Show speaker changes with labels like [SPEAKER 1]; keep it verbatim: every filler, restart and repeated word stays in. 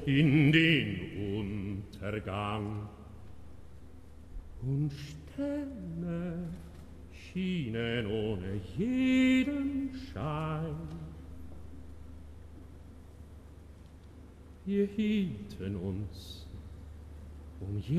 [SPEAKER 1] in den Untergang. Und Sterne schienen ohne jeden Schein. Wir hielten uns um